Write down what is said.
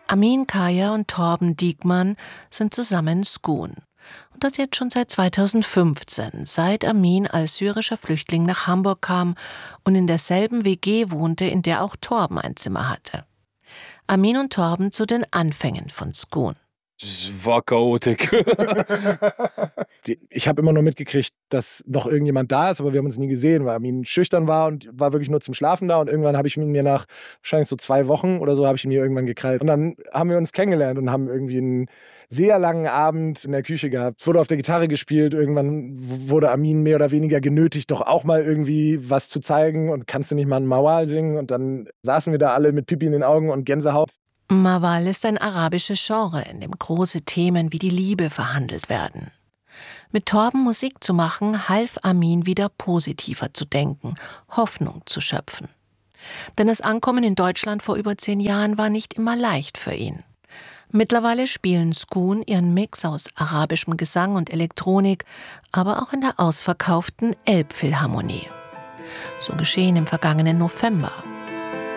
Amin Kaya und Torben Diekmann sind zusammen Scoon. Und das jetzt schon seit 2015, seit Amin als syrischer Flüchtling nach Hamburg kam und in derselben WG wohnte, in der auch Torben ein Zimmer hatte. Amin und Torben zu den Anfängen von Scoon. Es war Chaotik. Ich habe immer nur mitgekriegt, dass noch irgendjemand da ist, aber wir haben uns nie gesehen, weil Amin schüchtern war und war wirklich nur zum Schlafen da. Und irgendwann habe ich ihn mir nach wahrscheinlich so 2 Wochen oder so, habe ich ihn mir irgendwann gekrallt. Und dann haben wir uns kennengelernt und haben irgendwie einen sehr langen Abend in der Küche gehabt. Es wurde auf der Gitarre gespielt. Irgendwann wurde Amin mehr oder weniger genötigt, doch auch mal irgendwie was zu zeigen. Und kannst du nicht mal einen Mawal singen? Und dann saßen wir da alle mit Pipi in den Augen und Gänsehaut. Mawal ist ein arabisches Genre, in dem große Themen wie die Liebe verhandelt werden. Mit Torben Musik zu machen, half Amin wieder positiver zu denken, Hoffnung zu schöpfen. Denn das Ankommen in Deutschland vor über 10 Jahren war nicht immer leicht für ihn. Mittlerweile spielen Scoon ihren Mix aus arabischem Gesang und Elektronik, aber auch in der ausverkauften Elbphilharmonie. So geschehen im vergangenen November.